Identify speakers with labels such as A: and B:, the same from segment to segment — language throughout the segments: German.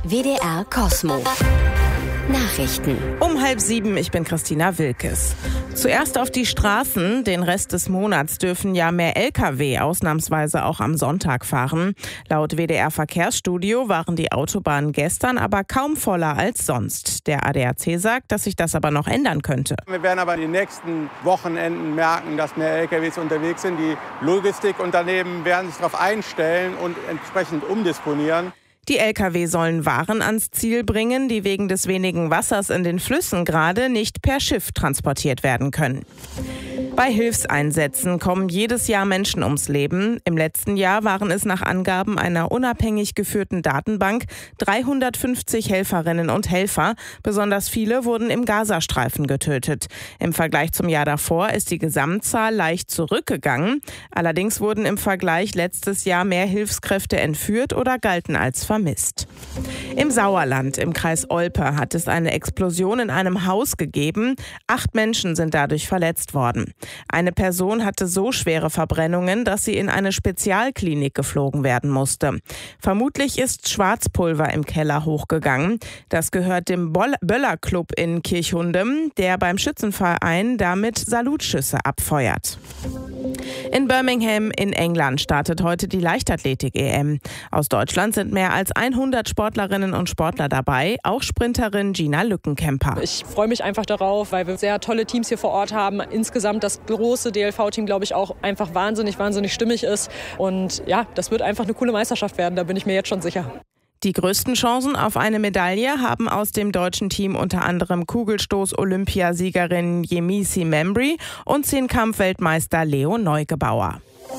A: WDR Cosmo. Nachrichten.
B: Um 6:30, ich bin Christina Wilkes. Zuerst auf die Straßen. Den Rest des Monats dürfen ja mehr Lkw ausnahmsweise auch am Sonntag fahren. Laut WDR Verkehrsstudio waren die Autobahnen gestern aber kaum voller als sonst. Der ADAC sagt, dass sich das aber noch ändern könnte.
C: Wir werden aber in den nächsten Wochenenden merken, dass mehr Lkws unterwegs sind. Die Logistikunternehmen werden sich darauf einstellen und entsprechend umdisponieren.
B: Die Lkw sollen Waren ans Ziel bringen, die wegen des wenigen Wassers in den Flüssen gerade nicht per Schiff transportiert werden können. Bei Hilfseinsätzen kommen jedes Jahr Menschen ums Leben. Im letzten Jahr waren es nach Angaben einer unabhängig geführten Datenbank 350 Helferinnen und Helfer. Besonders viele wurden im Gazastreifen getötet. Im Vergleich zum Jahr davor ist die Gesamtzahl leicht zurückgegangen. Allerdings wurden im Vergleich letztes Jahr mehr Hilfskräfte entführt oder galten als vermisst. Im Sauerland, im Kreis Olpe, hat es eine Explosion in einem Haus gegeben. 8 Menschen sind dadurch verletzt worden. Eine Person hatte so schwere Verbrennungen, dass sie in eine Spezialklinik geflogen werden musste. Vermutlich ist Schwarzpulver im Keller hochgegangen. Das gehört dem Böller-Club in Kirchhundem, der beim Schützenverein damit Salutschüsse abfeuert. In Birmingham in England startet heute die Leichtathletik-EM. Aus Deutschland sind mehr als 100 Sportlerinnen und Sportler dabei, auch Sprinterin Gina Lückenkämper.
D: Ich freue mich einfach darauf, weil wir sehr tolle Teams hier vor Ort haben. Insgesamt das große DLV-Team, glaube ich, auch einfach wahnsinnig stimmig ist. Und ja, das wird einfach eine coole Meisterschaft werden, da bin ich mir jetzt schon sicher.
B: Die größten Chancen auf eine Medaille haben aus dem deutschen Team unter anderem Kugelstoß-Olympiasiegerin Yemisi Membry und Zehnkampf-Weltmeister Leo Neugebauer.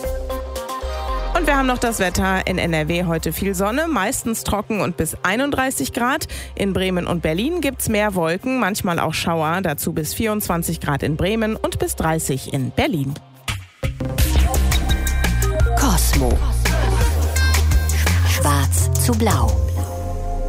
B: Und wir haben noch das Wetter. In NRW heute viel Sonne, meistens trocken und bis 31 Grad. In Bremen und Berlin gibt's mehr Wolken, manchmal auch Schauer. Dazu bis 24 Grad in Bremen und bis 30 in Berlin.
A: Cosmo. Schwarz zu blau.